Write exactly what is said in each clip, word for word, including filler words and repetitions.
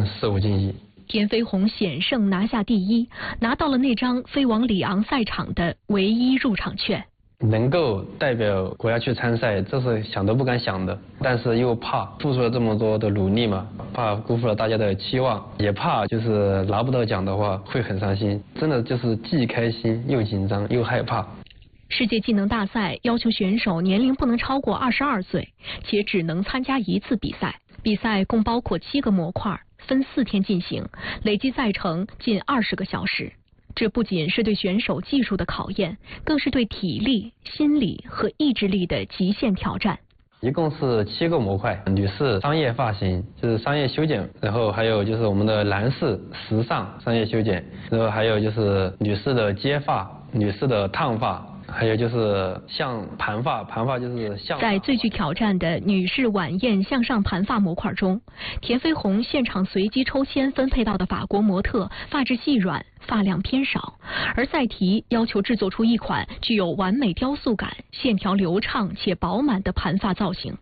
嗯，事无尽意。 田飞鸿险胜拿下第一，拿到了那张飞往里昂赛场的唯一入场券。 能够代表国家去参赛，这是想都不敢想的，但是又怕付出了这么多的努力嘛，怕辜负了大家的期望，也怕就是拿不到奖的话会很伤心，真的就是既开心又紧张又害怕。 世界技能大赛要求选手年龄不能超过二十二岁，且只能参加一次比赛。比赛共包括七个模块，分四天进行，累计赛程近二十个小时。这不仅是对选手技术的考验，更是对体力、心理和意志力的极限挑战。 一共是七个模块，女士商业发型就是商业修剪，然后还有就是我们的男士时尚商业修剪，然后还有就是女士的接发、女士的烫发。还有就是像盘发，盘发就是像。在最具挑战的女士晚宴向上盘发模块中，田飞鸿现场随机抽签分配到的法国模特发质细软，发量偏少，而赛题要求制作出一款具有完美雕塑感、线条流畅且饱满的盘发造型。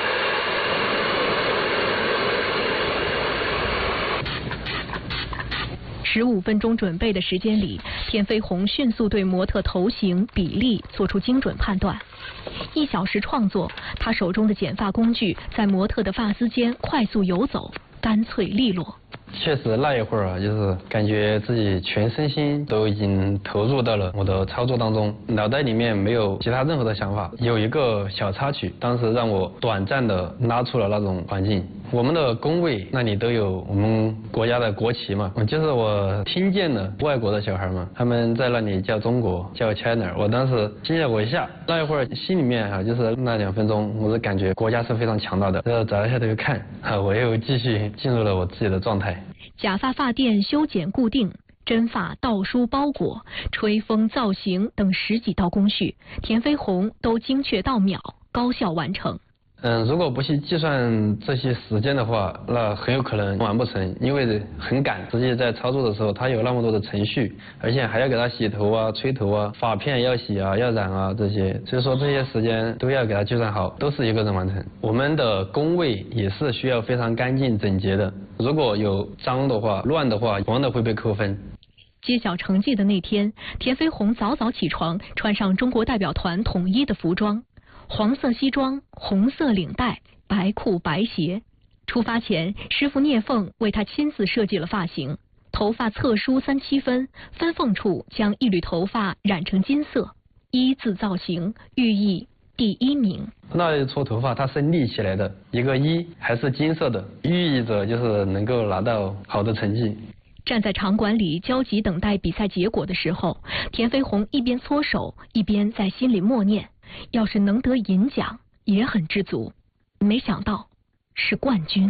十五分钟准备的时间里，田飞鸿迅速对模特头型、比例做出精准判断。一小时创作，他手中的剪发工具在模特的发丝间快速游走，干脆利落。 确实那一会儿啊，就是感觉自己全身心都已经投入到了我的操作当中，脑袋里面没有其他任何的想法。有一个小插曲，当时让我短暂的拉出了那种环境。我们的工位那里都有我们国家的国旗嘛，就是我听见了外国的小孩们，他们在那里叫中国，叫 China， 我当时惊了我一下。那一会儿心里面啊，就是那两分钟，我是感觉国家是非常强大的。然后找一下头看，啊，我又继续进入了我自己的状态。 假发发垫修剪固定、真发倒梳包裹、吹风造型等十几道工序，田飞鸿都精确到秒，高效完成。 嗯，如果不去计算这些时间的话，那很有可能完不成，因为很赶。实际在操作的时候，它有那么多的程序，而且还要给它洗头啊、吹头啊、发片要洗啊、要染啊这些，所以说这些时间都要给它计算好，都是一个人完成。我们的工位也是需要非常干净整洁的，如果有脏的话、乱的话，同样的会被扣分。 揭晓成绩的那天，田飞鸿早早起床，穿上中国代表团统一的服装。黄色西装、红色领带、白裤白鞋。出发前，师傅聂凤为他亲自设计了发型，头发侧梳三七分，分缝处将一缕头发染成金色，一字造型寓意第一名。 那一撮头发它是立起来的，一个一还是金色的，寓意着就是能够拿到好的成绩。 站在场馆里焦急等待比赛结果的时候，田飞鸿一边搓手，一边在心里默念。要是能得银奖，也很知足。没想到是冠军。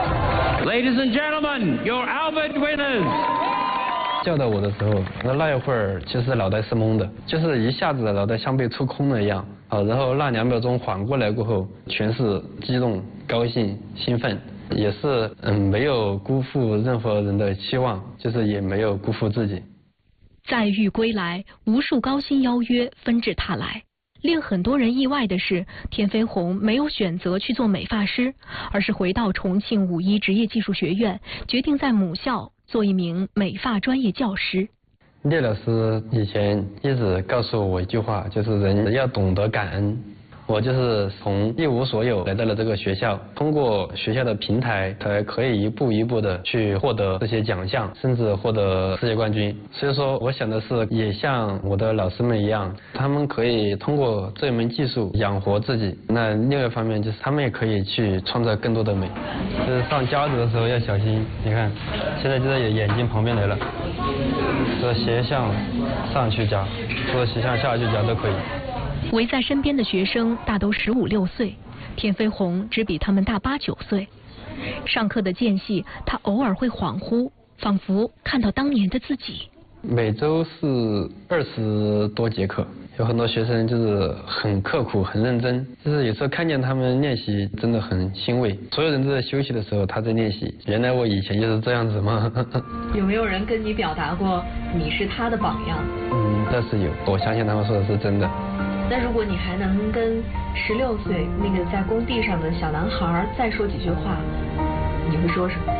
Ladies and gentlemen, your Albert winners. 叫到我的时候，那那一会儿其实脑袋是懵的，就是一下子脑袋像被抽空了一样啊。然后那两秒钟缓过来过后，全是激动、高兴、兴奋，也是嗯没有辜负任何人的期望，就是也没有辜负自己。 载誉归来，无数高薪邀约纷至沓来。令很多人意外的是，田飞鸿没有选择去做美发师，而是回到重庆五一职业技术学院，决定在母校做一名美发专业教师。 聂老师以前一直告诉我一句话，就是人要懂得感恩。我就是从一无所有来到了这个学校，通过学校的平台才可以一步一步的去获得这些奖项，甚至获得世界冠军。所以说我想的是也像我的老师们一样，他们可以通过这门技术养活自己，那另外一方面就是他们也可以去创造更多的美。就是上夹子的时候要小心，你看现在就在眼睛旁边来了，这斜向上去夹，或者斜向下去夹都可以。 围在身边的学生大都十五六岁，田飞鸿只比他们大八九岁。上课的间隙，他偶尔会恍惚，仿佛看到当年的自己。 每周是二十多节课，有很多学生就是很刻苦、很认真，就是有时候看见他们练习，真的很欣慰。所有人都在休息的时候，他在练习。原来我以前就是这样子吗？ 有没有人跟你表达过你是他的榜样？ 嗯，倒是有，我相信他们说的是真的。 那如果你还能跟十六岁那个在工地上的小男孩再说几句话，你会说什么？